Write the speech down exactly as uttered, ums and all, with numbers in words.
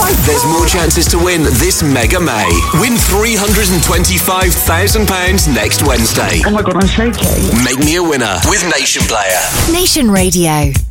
There's more chances to win this Mega May. Win three hundred twenty-five thousand pounds next Wednesday. Oh my God, I'm shaking. Make me a winner with Nation Player. Nation Radio.